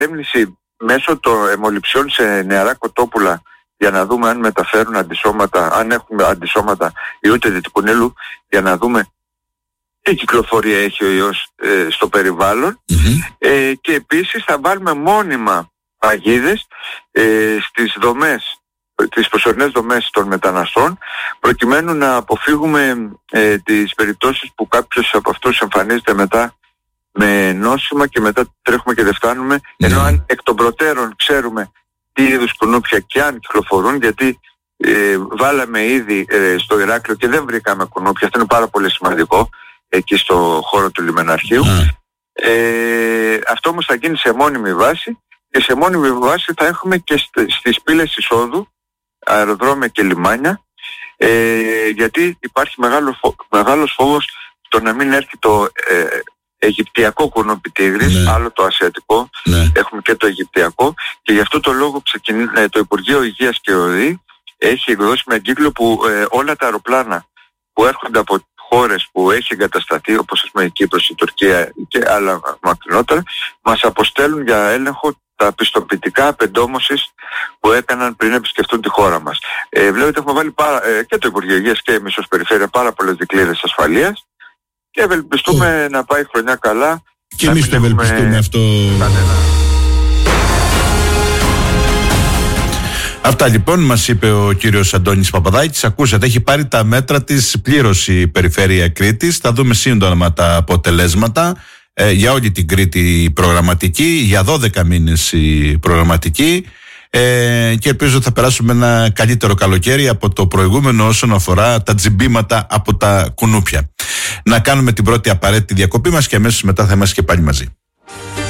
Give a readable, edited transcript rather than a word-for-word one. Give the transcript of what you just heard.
διερεύνηση μέσω των αιμοληψιών σε νεαρά κοτόπουλα για να δούμε αν μεταφέρουν αντισώματα, αν έχουμε αντισώματα ιού τετικουνήλου, για να δούμε τι κυκλοφορία έχει ο ιός στο περιβάλλον. Και επίσης θα βάλουμε μόνιμα παγίδες στις δομές, τις προσωρινές δομές των μεταναστών, προκειμένου να αποφύγουμε τις περιπτώσεις που κάποιος από αυτούς εμφανίζεται μετά με νόσημα και μετά τρέχουμε και δεν φτάνουμε, ενώ αν εκ των προτέρων ξέρουμε τι είδους κουνούπια και αν κυκλοφορούν, γιατί βάλαμε ήδη στο Ηράκλειο και δεν βρήκαμε κουνούπια, αυτό είναι πάρα πολύ σημαντικό, εκεί στο χώρο του λιμεναρχείου. Αυτό όμως θα γίνει σε μόνιμη βάση, και σε μόνιμη βάση θα έχουμε και στις πύλες εισόδου, αεροδρόμια και λιμάνια, γιατί υπάρχει μεγάλος φόβος το να μην έρθει το αιγυπτιακό κουνούπι τίγρης, άλλο το ασιατικό, έχουμε και το αιγυπτιακό, και γι' αυτό το λόγο το Υπουργείο Υγείας και ο ΟΔΗ έχει εκδώσει με εγκύκλιο που όλα τα αεροπλάνα που έρχονται από χώρες που έχει εγκατασταθεί, όπως ας πούμε η Κύπρος, η Τουρκία και άλλα μακρινότερα, μας αποστέλουν για έλεγχο τα πιστοποιητικά απεντόμωσης που έκαναν πριν επισκεφτούν τη χώρα μας. Βλέπετε, έχουμε βάλει και το Υπουργείο Υγείας και εμείς ως Περιφέρεια πάρα πολλές δικλείδες ασφαλείας και ευελπιστούμε να πάει χρονιά καλά. Και εμείς το ευελπιστούμε αυτό. Αυτά λοιπόν μας είπε ο κύριος Αντώνης Παπαδάκης. Ακούσατε, έχει πάρει τα μέτρα της πλήρως η Περιφέρεια Κρήτης. Θα δούμε σύντομα τα αποτελέσματα για όλη την Κρήτη προγραμματική, για 12 μήνες η προγραμματική, και ελπίζω ότι θα περάσουμε ένα καλύτερο καλοκαίρι από το προηγούμενο όσον αφορά τα τζιμπήματα από τα κουνούπια. Να κάνουμε την πρώτη απαραίτητη διακοπή μας και αμέσως μετά θα είμαστε και πάλι μαζί.